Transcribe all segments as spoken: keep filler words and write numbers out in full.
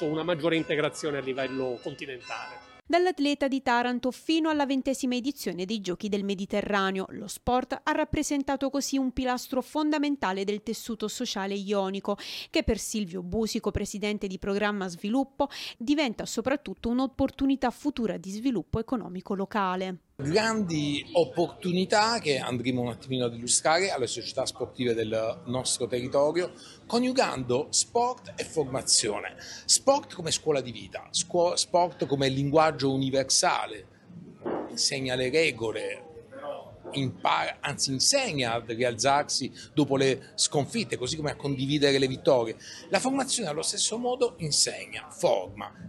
verso una maggiore integrazione a livello continentale. Dall'atleta di Taranto fino alla ventesima edizione dei Giochi del Mediterraneo, lo sport ha rappresentato così un pilastro fondamentale del tessuto sociale ionico, che per Silvio Busico, presidente di Programma Sviluppo, diventa soprattutto un'opportunità futura di sviluppo economico locale. Grandi opportunità che andremo un attimino ad illustrare alle società sportive del nostro territorio, coniugando sport e formazione. Sport come scuola di vita, scu- sport come linguaggio universale, insegna le regole, impara, anzi insegna a rialzarsi dopo le sconfitte, così come a condividere le vittorie. La formazione allo stesso modo insegna, forma.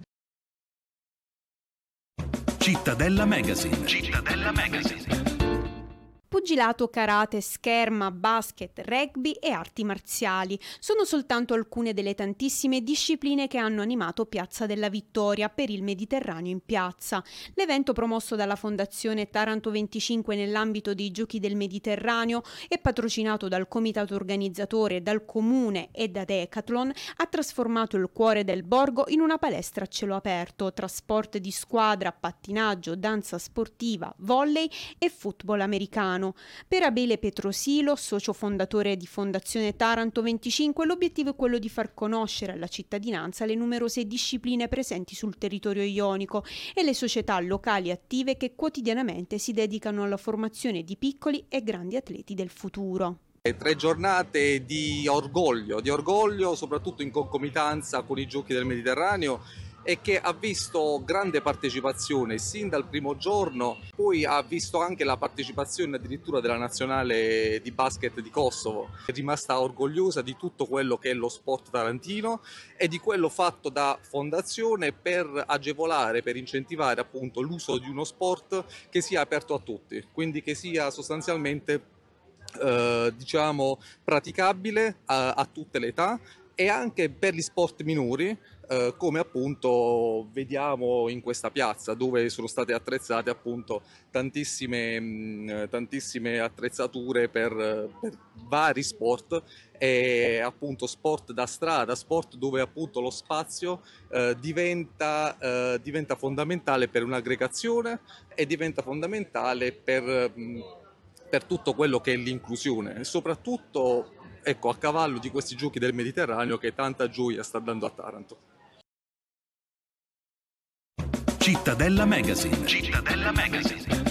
Cittadella Magazine. Cittadella Magazine. Pugilato, karate, scherma, basket, rugby e arti marziali sono soltanto alcune delle tantissime discipline che hanno animato Piazza della Vittoria per il Mediterraneo in piazza. L'evento, promosso dalla Fondazione Taranto venticinque nell'ambito dei Giochi del Mediterraneo e patrocinato dal comitato organizzatore, dal comune e da Decathlon, ha trasformato il cuore del borgo in una palestra a cielo aperto tra sport di squadra, pattinaggio, danza sportiva, volley e football americano. Per Abele Petrosilo, socio fondatore di Fondazione Taranto venticinque, l'obiettivo è quello di far conoscere alla cittadinanza le numerose discipline presenti sul territorio ionico e le società locali attive che quotidianamente si dedicano alla formazione di piccoli e grandi atleti del futuro. Tre giornate di orgoglio, di orgoglio soprattutto in concomitanza con i Giochi del Mediterraneo, e che ha visto grande partecipazione sin dal primo giorno, poi ha visto anche la partecipazione addirittura della nazionale di basket di Kosovo. È rimasta orgogliosa di tutto quello che è lo sport tarantino e di quello fatto da Fondazione per agevolare, per incentivare appunto l'uso di uno sport che sia aperto a tutti, quindi che sia sostanzialmente eh, diciamo praticabile a, a tutte le età, e anche per gli sport minori, eh, come appunto vediamo in questa piazza, dove sono state attrezzate appunto tantissime, mh, tantissime attrezzature per, per vari sport, e appunto sport da strada, sport dove appunto lo spazio eh, diventa, eh, diventa fondamentale per un'aggregazione e diventa fondamentale per, mh, per tutto quello che è l'inclusione, e soprattutto ecco, a cavallo di questi Giochi del Mediterraneo che tanta gioia sta dando a Taranto. Cittadella Magazine. Cittadella Magazine.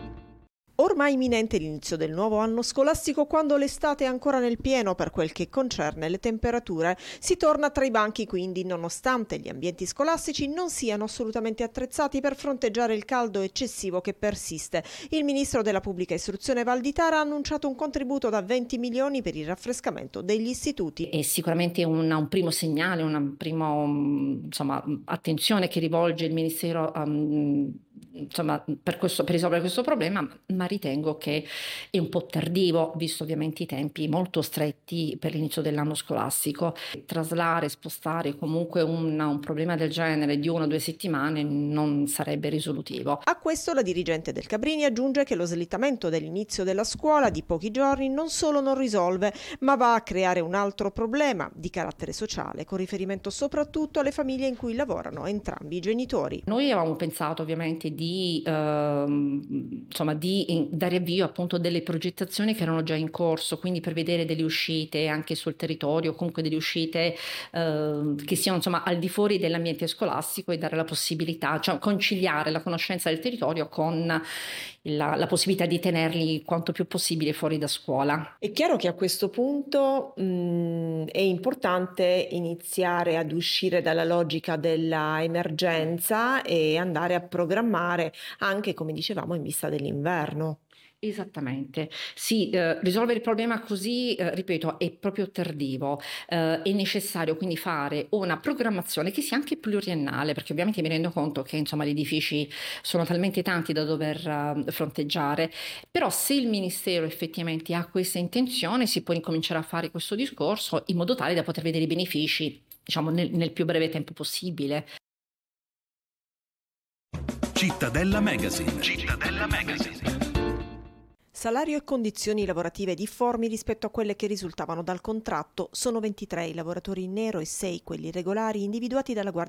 Ormai imminente l'inizio del nuovo anno scolastico, quando l'estate è ancora nel pieno per quel che concerne le temperature, si torna tra i banchi quindi, nonostante gli ambienti scolastici non siano assolutamente attrezzati per fronteggiare il caldo eccessivo che persiste. Il ministro della pubblica istruzione Valditara ha annunciato un contributo da venti milioni per il raffrescamento degli istituti. È sicuramente una, un primo segnale, una prima insomma, attenzione che rivolge il Ministero um, insomma, per, questo, per risolvere questo problema, ma ritengo che è un po' tardivo, visto ovviamente i tempi molto stretti per l'inizio dell'anno scolastico. Traslare, spostare comunque un, un problema del genere di una o due settimane non sarebbe risolutivo. A questo la dirigente del Cabrini aggiunge che lo slittamento dell'inizio della scuola di pochi giorni non solo non risolve, ma va a creare un altro problema di carattere sociale, con riferimento soprattutto alle famiglie in cui lavorano entrambi i genitori. Noi avevamo pensato ovviamente di, eh, insomma, di dare avvio appunto delle progettazioni che erano già in corso, quindi per vedere delle uscite anche sul territorio, comunque delle uscite eh, che siano insomma al di fuori dell'ambiente scolastico, e dare la possibilità, cioè conciliare la conoscenza del territorio con la, la possibilità di tenerli quanto più possibile fuori da scuola. È chiaro che a questo punto mh, è importante iniziare ad uscire dalla logica della emergenza e andare a programmare anche, come dicevamo, in vista dell'inverno. Esattamente, sì, eh, risolvere il problema così, eh, ripeto, è proprio tardivo. Eh, è necessario quindi fare una programmazione che sia anche pluriennale, perché ovviamente mi rendo conto che insomma gli edifici sono talmente tanti da dover uh, fronteggiare, però se il Ministero effettivamente ha questa intenzione si può incominciare a fare questo discorso in modo tale da poter vedere i benefici, diciamo, nel, nel più breve tempo possibile. Cittadella Magazine. Cittadella Magazine. Salario e condizioni lavorative difformi rispetto a quelle che risultavano dal contratto. Sono ventitré i lavoratori in nero e sei quelli regolari individuati dalla Guardia